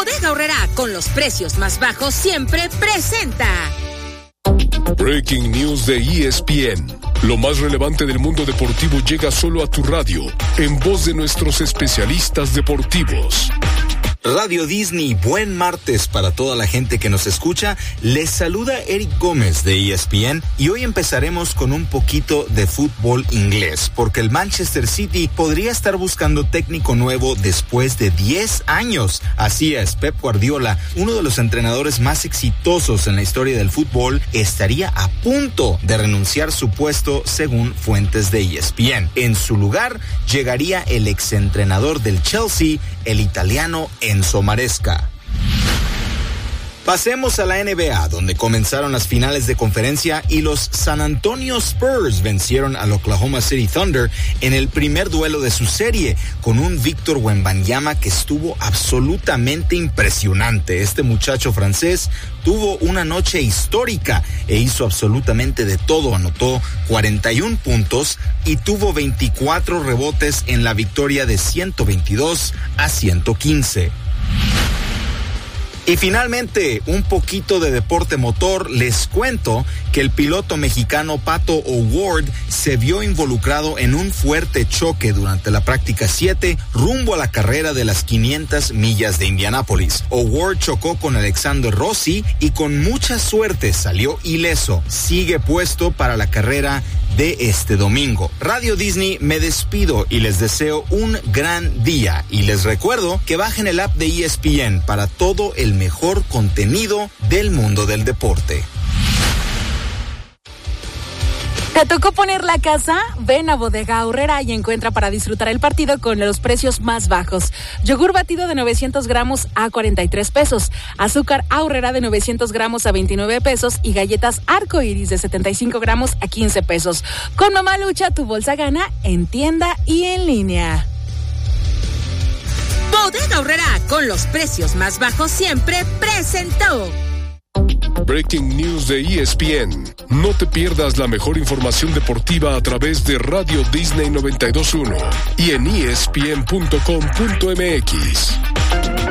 Bodega Aurrerá, con los precios más bajos siempre presenta. Breaking News de ESPN. Lo más relevante del mundo deportivo llega solo a tu radio, en voz de nuestros especialistas deportivos. Radio Disney, buen martes para toda la gente que nos escucha. Les saluda Eric Gómez de ESPN y hoy empezaremos con un poquito de fútbol inglés, porque el Manchester City podría estar buscando técnico nuevo después de 10 años. Así es, Pep Guardiola, uno de los entrenadores más exitosos en la historia del fútbol, estaría a punto de renunciar su puesto según fuentes de ESPN. En su lugar llegaría el exentrenador del Chelsea, el italiano Enzo Maresca. Pasemos a la NBA, donde comenzaron las finales de conferencia y los San Antonio Spurs vencieron al Oklahoma City Thunder en el primer duelo de su serie, con un Víctor Wembanyama que estuvo absolutamente impresionante. Este muchacho francés tuvo una noche histórica e hizo absolutamente de todo. Anotó 41 puntos y tuvo 24 rebotes en la victoria de 122-115. Y finalmente, un poquito de deporte motor. Les cuento que el piloto mexicano Pato O'Ward se vio involucrado en un fuerte choque durante la práctica 7 rumbo a la carrera de las 500 millas de Indianápolis. O'Ward chocó con Alexander Rossi y con mucha suerte salió ileso. Sigue puesto para la carrera de este domingo. Radio Disney, me despido y les deseo un gran día. Y les recuerdo que bajen el app de ESPN para todo el mejor contenido del mundo del deporte. ¿Te tocó poner la casa? Ven a Bodega Aurrerá y encuentra para disfrutar el partido con los precios más bajos. Yogur batido de 900 gramos a 43 pesos. Azúcar Aurrerá de 900 gramos a 29 pesos. Y galletas Arco Iris de 75 gramos a 15 pesos. Con Mamá Lucha, tu bolsa gana en tienda y en línea. Bodega Aurrerá, con los precios más bajos siempre presentó. Breaking News de ESPN. No te pierdas la mejor información deportiva a través de Radio Disney 92.1 y en ESPN.com.mx.